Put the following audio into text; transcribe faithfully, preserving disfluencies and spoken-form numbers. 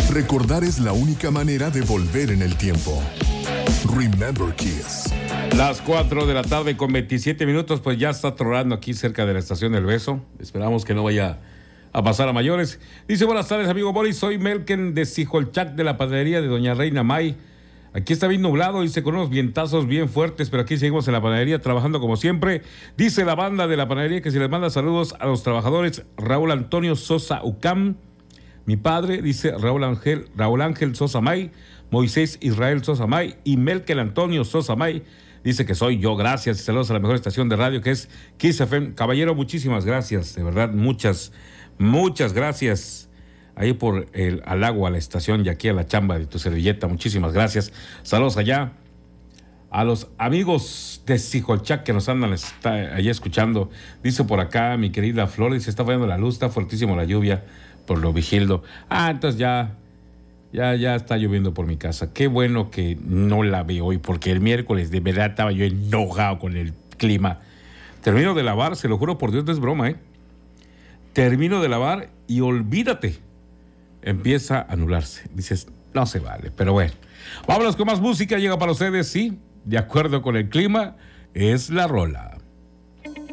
Recordar es la única manera de volver en el tiempo. Remember Kiss. Las cuatro de la tarde con veintisiete minutos, pues ya está tronando aquí cerca de la estación del Beso. Esperamos que no vaya a pasar a mayores. Dice, buenas tardes, amigo Boris, soy Melken de Sijolchac, de la panadería de Doña Reina May. Aquí está bien nublado, dice, con unos vientazos bien fuertes, pero aquí seguimos en la panadería trabajando como siempre. Dice la banda de la panadería que se les manda saludos a los trabajadores Raúl Antonio Sosa Ucam, mi padre, dice Raúl Ángel, Raúl Ángel Sosa May, Moisés Israel Sosa May y Melken Antonio Sosa May. Dice que soy yo, gracias, y saludos a la mejor estación de radio que es Kiss F M. Caballero, muchísimas gracias, de verdad, muchas, muchas gracias. Ahí por el al agua, a la estación y aquí a la chamba de tu servilleta, muchísimas gracias. Saludos allá a los amigos de Sijolchac que nos andan está allá escuchando. Dice por acá mi querida Flores, se está fallando la luz, está fuertísimo la lluvia por lo vigildo. Ah, entonces ya, ya, ya está lloviendo por mi casa. Qué bueno que no la veo hoy, porque el miércoles de verdad estaba yo enojado con el clima. Termino de lavar, se lo juro por Dios, no es broma, ¿eh? Termino de lavar y olvídate. Empieza a anularse. Dices, no se vale, pero bueno. Vámonos con más música, llega para ustedes, sí, de acuerdo con el clima, es la rola.